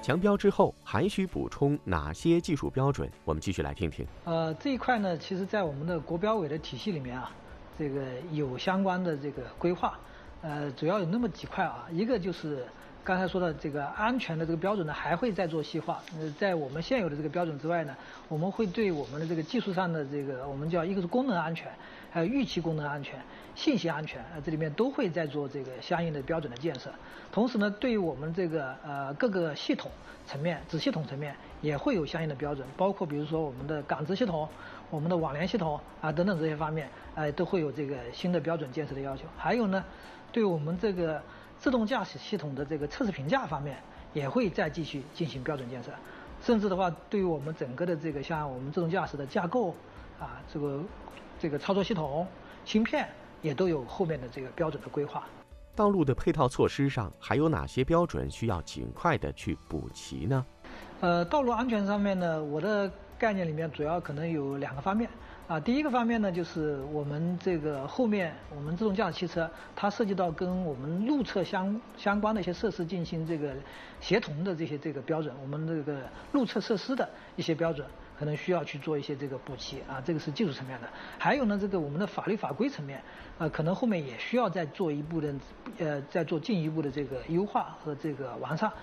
强标之后还需补充哪些技术标准？我们继续来听听。 这一块呢，其实在我们的国标委的体系里面啊，这个有相关的这个规划，主要有那么几块啊，一个就是刚才说的这个安全的这个标准呢，还会再做细化。在我们现有的这个标准之外呢，我们会对我们的这个技术上的这个，我们叫一个是功能安全，还有预期功能安全、信息安全，这里面都会在做这个相应的标准的建设。同时呢，对于我们这个各个系统层面、子系统层面也会有相应的标准，包括比如说我们的感知系统、我们的网联系统啊等等这些方面，都会有这个新的标准建设的要求。还有呢，对我们这个自动驾驶系统的这个测试评价方面，也会再继续进行标准建设。甚至的话，对于我们整个的这个像我们自动驾驶的架构啊，这个操作系统、芯片也都有后面的这个标准的规划。 道路的配套措施上还有哪些标准需要尽快的去补齐呢？ 道路安全上面呢，我的概念里面主要可能有2个方面啊。第一个方面呢，就是我们这个后面我们自动驾驶汽车，它涉及到跟我们路侧相关的一些设施进行这个协同的这个标准，我们这个路侧设施的一些标准，可能需要去做一些这个补齐啊，这个是技术层面的。还有呢，这个我们的法律法规层面，可能后面也需要再做进一步的这个优化和这个完善。